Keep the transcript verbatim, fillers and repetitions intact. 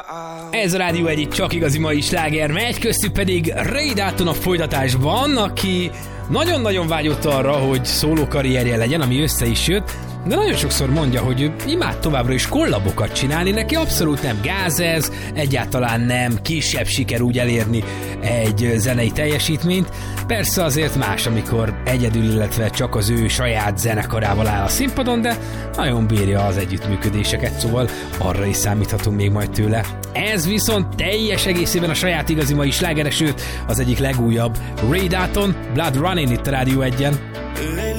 Ez a Rádió egy csak igazi mai sláger megy, köztük pedig Ray Dalton a folytatásban, aki nagyon-nagyon vágyott arra, hogy szóló karrierje legyen, ami össze is jött, de nagyon sokszor mondja, hogy ő imád továbbra is kollabokat csinálni, neki abszolút nem gáz ez, egyáltalán nem kisebb siker úgy elérni egy zenei teljesítményt. Persze azért más, amikor egyedül, illetve csak az ő saját zenekarával áll a színpadon, de nagyon bírja az együttműködéseket, szóval arra is számíthatunk még majd tőle. Ez viszont teljes egészében a saját igazi mai slágeres, sőt az egyik legújabb Ray Dalton, Blood Running itt a Rádió egyen.